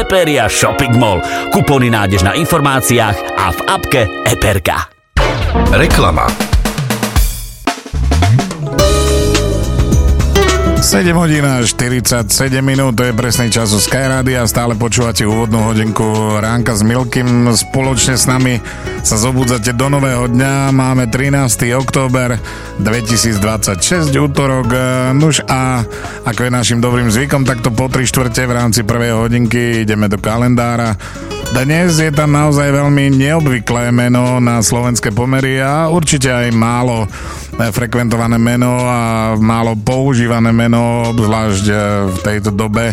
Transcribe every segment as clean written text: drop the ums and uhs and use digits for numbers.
Hyperia Shopping Mall. Kupóny nájdeš na informáciách a v appke Eperka. Reklama. 7 hodín a 47 minút, to je presný čas zo Sky Rádia. Stále počúvate úvodnú hodinku Ránka s Milkym. Spoločne s nami sa zobudzate do nového dňa. Máme 13. október 2026, útorok. Nuž a ako je našim dobrým zvykom, takto po 3/4 v rámci prvej hodinky ideme do kalendára. Dnes je tam naozaj veľmi neobvyklé meno na slovenské pomery a určite aj málo frekventované meno a málo používané meno, obzvlášť v tejto dobe.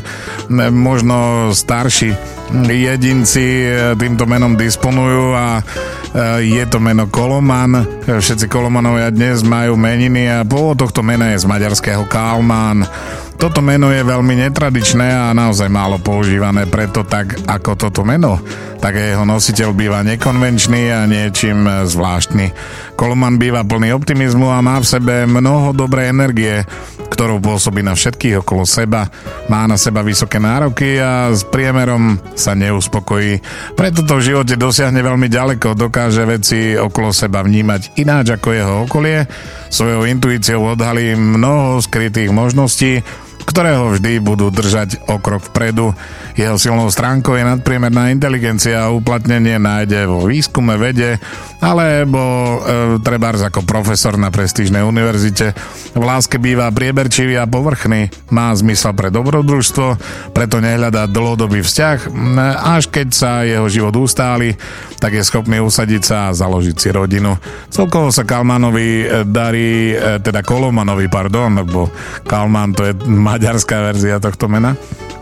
Možno starší jedinci týmto menom disponujú a je to meno Koloman. Všetci Kolomanovia dnes majú meniny a pôvod tohto mena je z maďarského Kalmán. Toto meno je veľmi netradičné a naozaj málo používané, preto tak ako toto meno, tak jeho nositeľ býva nekonvenčný a niečím zvláštny. Koloman býva plný optimizmu a má v sebe mnoho dobrej energie, ktorou pôsobí na všetkých okolo seba. Má na seba vysoké nároky a s priemerom sa neuspokojí. Preto to v živote dosiahne veľmi ďaleko, dokáže veci okolo seba vnímať ináč ako jeho okolie. Svojou intuíciou odhalí mnoho skrytých možností, ktoré ho vždy budú držať o krok vpredu. Jeho silnou stránkou je nadpriemerná inteligencia a uplatnenie nájde vo výskume, vede, alebo trebárs ako profesor na prestížnej univerzite. V láske býva prieberčivý a povrchný, má zmysel pre dobrodružstvo, preto nehľadá dlhodobý vzťah. Až keď sa jeho život ustáli, tak je schopný usadiť sa a založiť si rodinu. Celkovo sa Kalmanovi darí, teda Kolomanovi, lebo Kalman to je maďarská verzia tohto mena,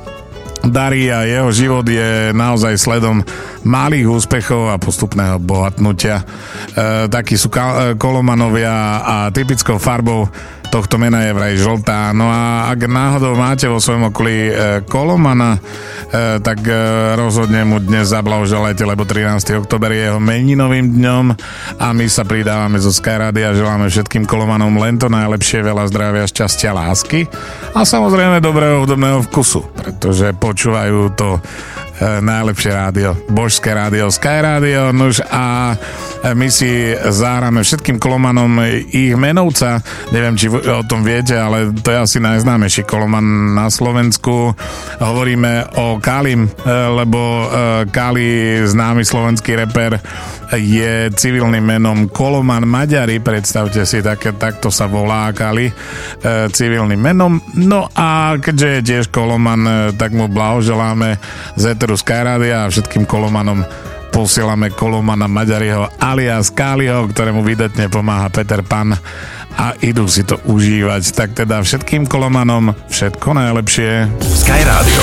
darí a jeho život je naozaj sledom malých úspechov a postupného bohatnutia. Takí sú Kolomanovia a typickou farbou tohto mena je vraj žltá. No a ak náhodou máte vo svojom okolí Kolomana, tak rozhodne mu dnes zablahoželajte, lebo 13. október je jeho meninovým dňom a my sa pridávame zo Sky Rádia a želáme všetkým Kolomanom len to najlepšie, veľa zdravia, šťastia, lásky a samozrejme dobrého hudobného vkusu, pretože počúvajú to najlepšie rádio, božské rádio, Sky Rádio. Nuž a my si zahráme všetkým Kolomanom ich menovca. Neviem, či o tom viete, ale to je asi najznámejší Koloman na Slovensku. Hovoríme o Kalim, lebo Kali, známy slovenský reper, je civilným menom Koloman Maďari. Predstavte si, takto sa volá Kali civilným menom. No a keďže je tiež Koloman, tak mu blahoželáme z éteru Sky Rádia a všetkým Kolomanom posielame Kolomana Maďariho alias Káliho, ktorému vydatne pomáha Peter Pan a idú si to užívať. Tak teda všetkým Kolomanom všetko najlepšie. Sky Rádio.